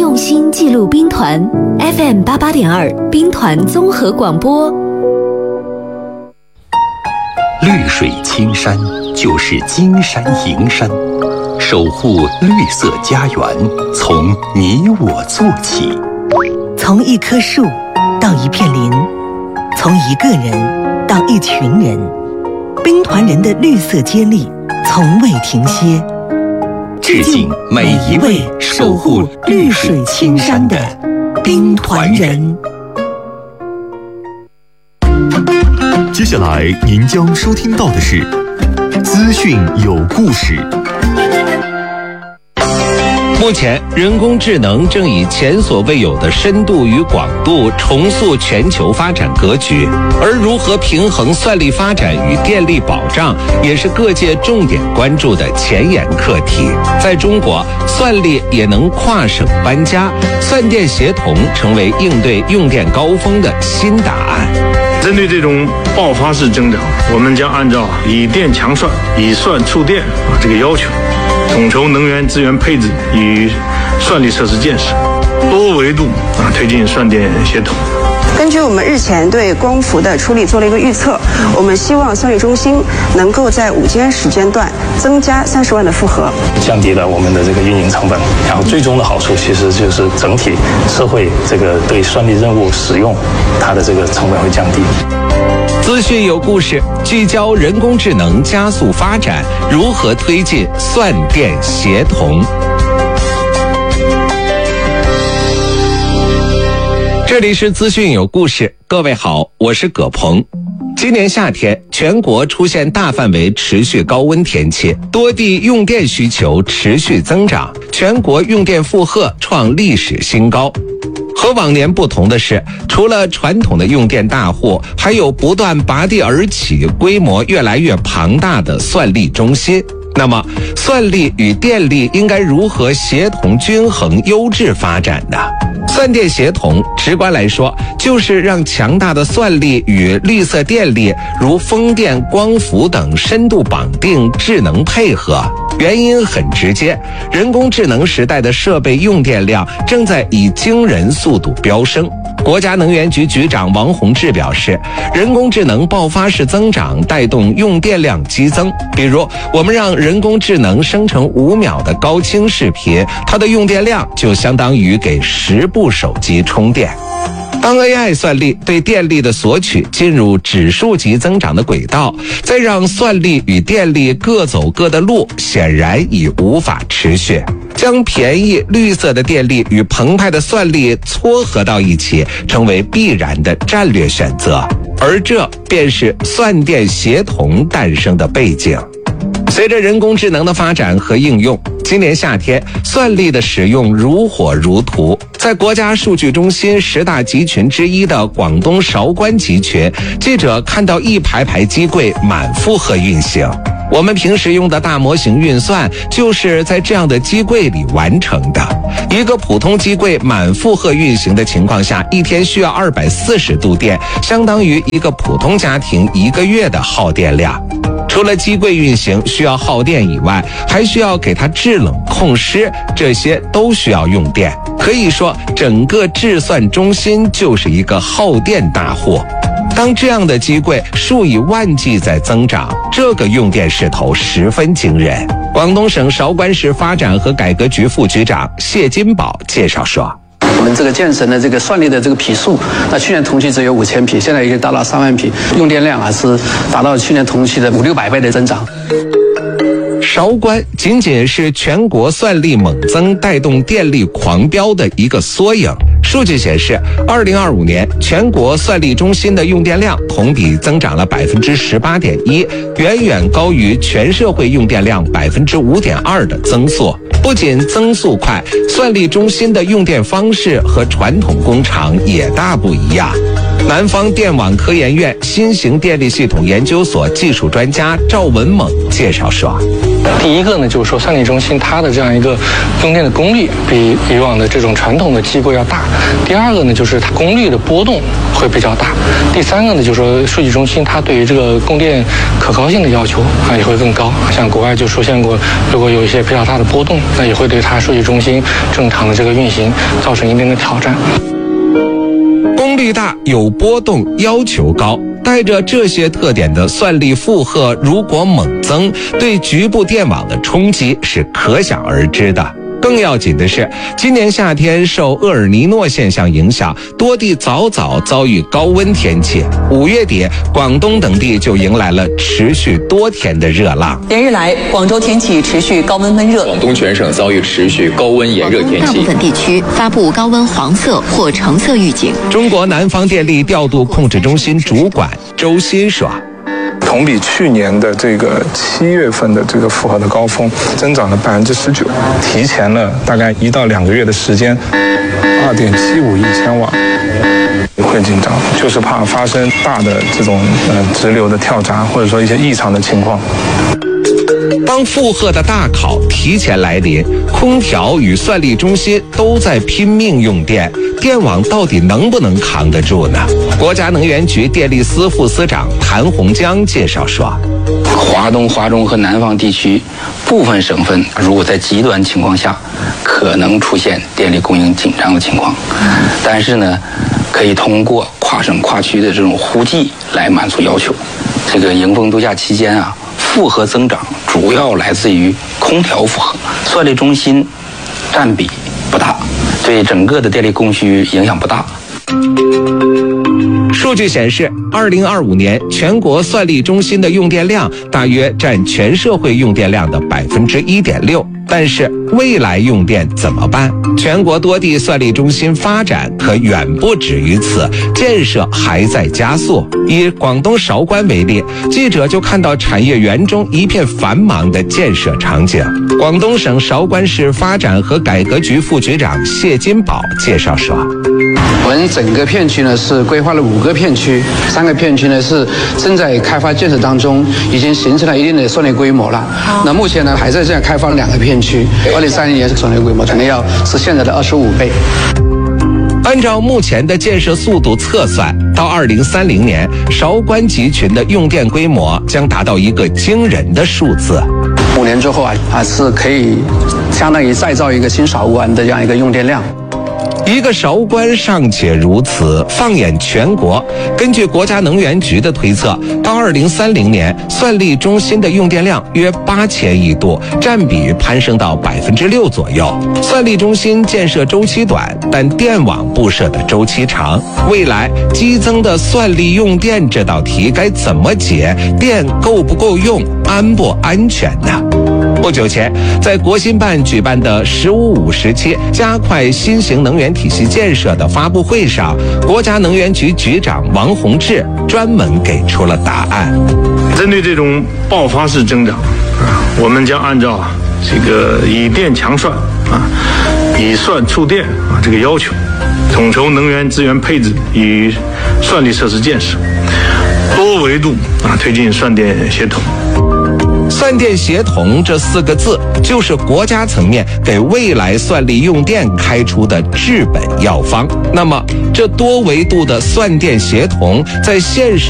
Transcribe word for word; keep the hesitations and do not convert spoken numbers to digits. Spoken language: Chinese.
用心记录兵团 F M 八八点二兵团综合广播。 绿水青山就是金山银山，守护绿色家园，从你我做起。 从一棵树到一片林，从一个人到一群人，兵团人的绿色接力从未停歇。 致敬每一位守护绿水青山的兵团人。 接下来您将收听到的是资讯有故事。 目前，人工智能正以前所未有的深度与广度重塑全球发展格局，而如何平衡算力发展与电力保障，也是各界重点关注的前沿课题。在中国，算力也能跨省搬家，算电协同成为应对用电高峰的新答案。 针对这种爆发式增长，我们将按照以电强算、以算促电啊这个要求，统筹能源资源配置与算力设施建设，多维度啊推进算电协同。 根据我们日前对光伏的处理做了一个预测，我们希望算力中心能够在午间时间段增加三十万的负荷， 降低了我们的这个运营成本，然后最终的好处其实就是整体社会这个对算力任务使用它的这个成本会降低。 资讯有故事，聚焦人工智能加速发展，如何推进算电协同。这里是资讯有故事，各位好，我是葛鹏。今年夏天，全国出现大范围持续高温天气，多地用电需求持续增长，全国用电负荷创历史新高。和往年不同的是，除了传统的用电大户，还有不断拔地而起、规模越来越庞大的算力中心。那么，算力与电力应该如何协同均衡、优质发展呢？算电协同，直观来说，就是让强大的算力与绿色电力，如风电、光伏等深度绑定、智能配合。原因很直接，人工智能时代的设备用电量正在以惊人速度飙升。国家能源局局长王洪志表示，人工智能爆发式增长带动用电量激增。比如，我们让人工智能生成五秒的高清视频，它的用电量就相当于给十部手机充电。当 A I 算力对电力的索取进入指数级增长的轨道，再让算力与电力各走各的路，显然已无法持续。将便宜绿色的电力与澎湃的算力撮合到一起，成为必然的战略选择，而这便是算电协同诞生的背景。随着人工智能的发展和应用，今年夏天算力的使用如火如荼。在国家数据中心十大集群之一的广东韶关集群，记者看到一排排机柜满负荷运行。我们平时用的大模型运算就是在这样的机柜里完成的。一个普通机柜满负荷运行的情况下，一天需要二百四十度电，相当于一个普通家庭一个月的耗电量。除了机柜运行需要耗电以外，还需要给它制冷控湿，这些都需要用电。可以说，整个制算中心就是一个耗电大户。当这样的机柜数以万计在增长，这个用电势头十分惊人。广东省韶关市发展和改革局副局长谢金宝介绍说， 我们这个建省的这个算力的这个匹数，那去年同期只有五千匹，现在已经达到三万匹，用电量还是达到去年同期的五六百倍的增长。 韶关仅仅是全国算力猛增带动电力狂飙的一个缩影。数据显示，二零二五年全国算力中心的用电量同比增长了百分之十八点一，远远高于全社会用电量百分之五点二的增速。不仅增速快，算力中心的用电方式和传统工厂也大不一样。南方电网科研院新型电力系统研究所技术专家赵文猛介绍说， 第一个呢，就是说算力中心它的这样一个用电的功率比以往的这种传统的机构要大。第二个呢，就是它功率的波动会比较大。第三个呢，就是说数据中心它对于这个供电可靠性的要求啊也会更高。像国外就出现过，如果有一些比较大的波动，那也会对它数据中心正常的这个运行造成一定的挑战。 功率大、有波动、要求高，带着这些特点的算力负荷如果猛增，对局部电网的冲击是可想而知的。更要紧的是，今年夏天受厄尔尼诺现象影响，多地早早遭遇高温天气。五月底，广东等地就迎来了持续多天的热浪。 连日来，广州天气持续高温闷热， 广东全省遭遇持续高温炎热天气， 大部分地区发布高温黄色或橙色预警。 中国南方电力调度控制中心主管周鑫说， 同比去年的这个七月份的这个负荷的高峰增长了百分之十九，提前了大概一到两个月的时间，二点七五亿千瓦，会紧张，就是怕发生大的这种呃直流的跳闸，或者说一些异常的情况。 当负荷的大考提前来临，空调与算力中心都在拼命用电，电网到底能不能扛得住呢？国家能源局电力司副司长谭洪江介绍说， 华东、华中和南方地区部分省份，如果在极端情况下，可能出现电力供应紧张的情况，但是呢，可以通过跨省跨区的这种互济来满足要求。这个迎风度假期间啊，负荷增长主要来自于空调负荷，算力中心占比不大，对整个的电力供需影响不大。 数据显示，二零二五年全国算力中心的用电量大约占全社会用电量的百分之一点六。但是未来用电怎么办？全国多地算力中心发展可远不止于此，建设还在加速。以广东韶关为例，记者就看到产业园中一片繁忙的建设场景。广东省韶关市发展和改革局副局长谢金宝介绍说， 我们整个片区呢是规划了五个片区，三个片区呢是正在开发建设当中，已经形成了一定的算力规模了。那目前呢还在这样开发两个片区，二零三零年算力规模可能要是现在的二十五倍。 按照目前的建设速度测算，到二零三零年，韶关集群的用电规模将达到一个惊人的数字。 五年之后啊，啊是可以相当于再造一个新韶关的这样一个用电量。 一个韶关尚且如此，放眼全国，根据国家能源局的推测，到二零三零年，算力中心的用电量约八千亿度，占比攀升到百分之六左右。算力中心建设周期短，但电网布设的周期长。未来激增的算力用电这道题该怎么解？电够不够用？安不安全呢？不久前，在国新办举办的“十五五”时期加快新型能源体系建设的发布会上，国家能源局局长王洪志专门给出了答案。 针对这种爆发式增长啊，我们将按照这个以电强算啊、以算促电啊这个要求，统筹能源资源配置与算力设施建设，多维度啊推进算电协同。 算电协同这四个字，就是国家层面给未来算力用电开出的治本药方。那么，这多维度的算电协同在现实